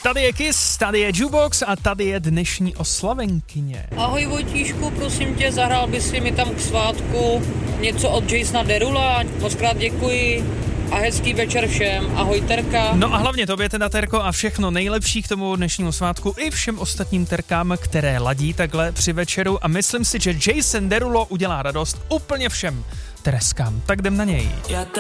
Tady je Kiss, tady je Jukebox a tady je dnešní oslavenkyně. Ahoj Vojtíšku, prosím tě, zahrál by si mi tam k svátku něco od Jasona Derula. Mockrát děkuji a hezký večer všem. Ahoj Terka. No a hlavně tobě teda, Terko, a všechno nejlepší k tomu dnešnímu svátku i všem ostatním terkám, které ladí takhle při večeru a myslím si, že Jason Derulo udělá radost úplně všem Tereskám. Tak jdem na něj.